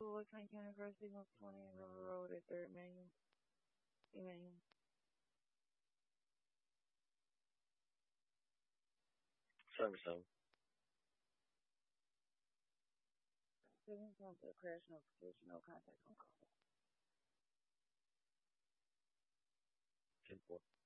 West Bank University, 120 River Road at Third Manual. Emmanuel. Service zone. Seven points of crash notification, no contact on call. 10-4.